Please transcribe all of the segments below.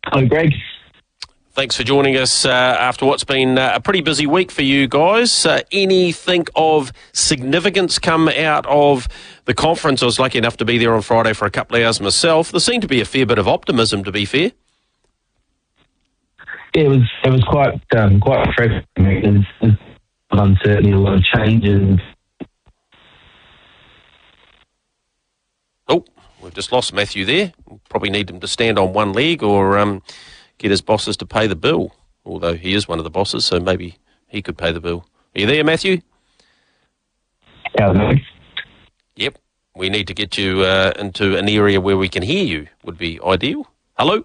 Hello, Greg. Thanks for joining us after what's been a pretty busy week for you guys. Anything of significance come out of the conference? I was lucky enough to be there on Friday for a couple of hours myself. There seemed to be a fair bit of optimism, to be fair. Yeah, it was quite fresh. There's a lot of uncertainty, a lot of changes. Oh, we've just lost Matthew there. We'll probably need him to stand on one leg or get his bosses to pay the bill, although he is one of the bosses, so maybe he could pay the bill. Are you there, Matthew? Yeah, Yep. We need to get you into an area where we can hear you, would be ideal. Hello?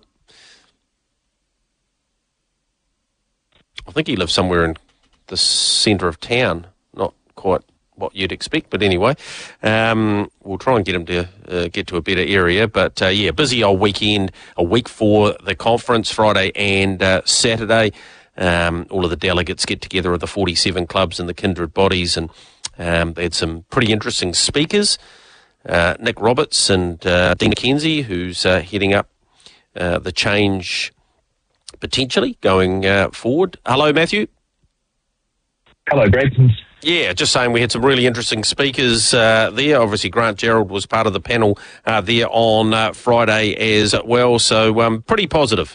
I think he lives somewhere in the centre of town, not quite what you'd expect, but anyway, we'll try and get him to get to a better area. But busy old weekend, a week for the conference, Friday and Saturday. All of the delegates get together of the 47 clubs and the kindred bodies, and they had some pretty interesting speakers. Nick Roberts and Dean McKenzie, who's heading up the change potentially going forward. Hello, Matthew. Hello, Greg. Yeah, just saying we had some really interesting speakers there. Obviously, Grant Gerald was part of the panel there on Friday as well, so pretty positive.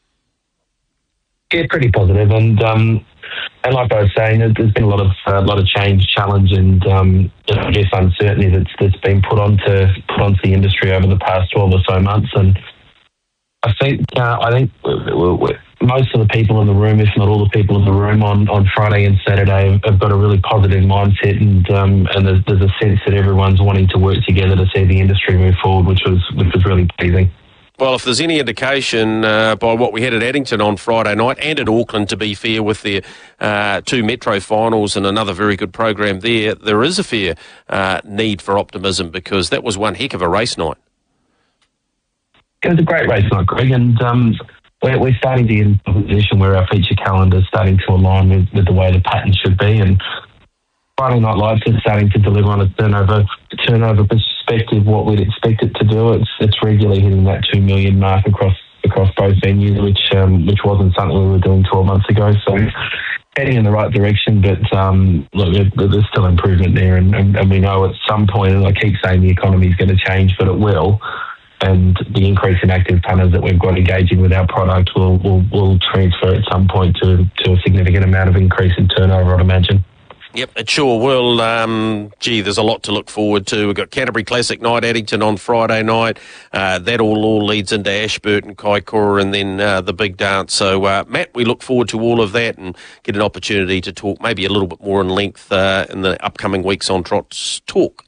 Yeah, pretty positive, and like I was saying, there's been a lot of change, challenge, and I guess uncertainty that's been put onto the industry over the past 12 or so months, and I think most of the people in the room, if not all the people in the room on Friday and Saturday, have got a really positive mindset, and there's a sense that everyone's wanting to work together to see the industry move forward, which was really pleasing. Well, if there's any indication by what we had at Addington on Friday night, and at Auckland, to be fair, with their two Metro finals and another very good program there is a fair need for optimism, because that was one heck of a race night. It was a great race night, Greg, and we're starting to get into a position where our feature calendar is starting to align with the way the pattern should be, and Friday Night Lights is starting to deliver on a turnover perspective what we'd expect it to do. It's regularly hitting that 2 million mark across both venues, which wasn't something we were doing 12 months ago. So heading in the right direction, but look, there's still improvement there, and we know at some point, and I keep saying the economy is going to change, but it will. And the increase in active punters that we've got engaging with our product will transfer at some point to a significant amount of increase in turnover, I'd imagine. Yep, it sure will. There's a lot to look forward to. We've got Canterbury Classic Night, Addington on Friday night. That all leads into Ashburton, Kaikoura, and then the big dance. So, Matt, we look forward to all of that and get an opportunity to talk maybe a little bit more in length in the upcoming weeks on Trot's Talk.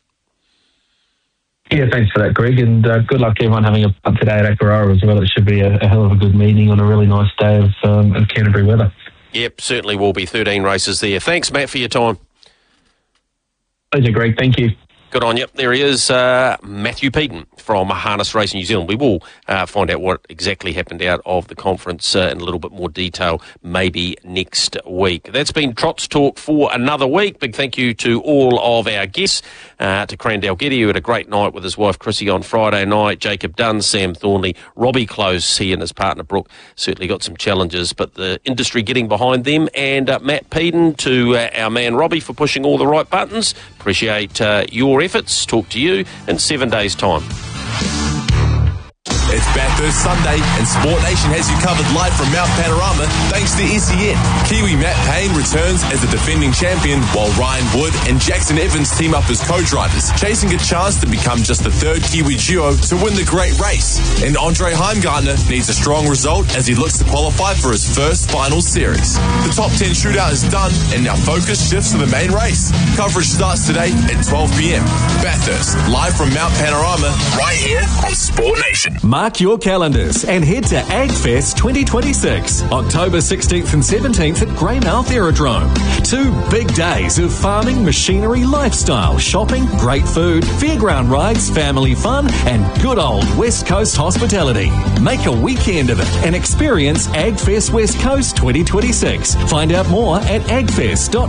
Yeah, thanks for that, Greg, and good luck to everyone having a punt today at Akaroa as well. It should be a hell of a good meeting on a really nice day of Canterbury weather. Yep, certainly will be 13 races there. Thanks, Matt, for your time. Pleasure, Greg. Thank you. Good on you. There he is, Matthew Peaton from Harness Racing New Zealand. We will find out what exactly happened out of the conference in a little bit more detail maybe next week. That's been Trot's Talk for another week. Big thank you to all of our guests, to Cran Dalgetty, who had a great night with his wife Chrissy on Friday night, Jacob Dunn, Sam Thornley, Robbie Close, he and his partner Brooke certainly got some challenges, but the industry getting behind them, and Matt Peaton, to our man Robbie for pushing all the right buttons. Appreciate your efforts. Talk to you in 7 days' time. It's Bathurst Sunday, and Sport Nation has you covered live from Mount Panorama thanks to SEN. Kiwi Matt Payne returns as the defending champion, while Ryan Wood and Jackson Evans team up as co-drivers, chasing a chance to become just the third Kiwi duo to win the great race. And Andre Heimgartner needs a strong result as he looks to qualify for his first final series. The top 10 shootout is done, and now focus shifts to the main race. Coverage starts today at 12 p.m. Bathurst, live from Mount Panorama, right here on Sport Nation. Mark your calendars and head to AgFest 2026, October 16th and 17th at Greymouth Aerodrome. 2 big days of farming, machinery, lifestyle, shopping, great food, fairground rides, family fun, and good old West Coast hospitality. Make a weekend of it and experience AgFest West Coast 2026. Find out more at agfest.co.nz.